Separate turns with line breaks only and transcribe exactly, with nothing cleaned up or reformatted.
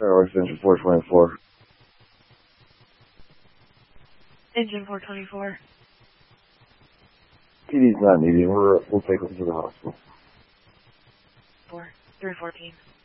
Arrow extension four twenty-four.
Engine four twenty-four.
P D's not needed. We're, we'll take him to the hospital.
four, three fourteen.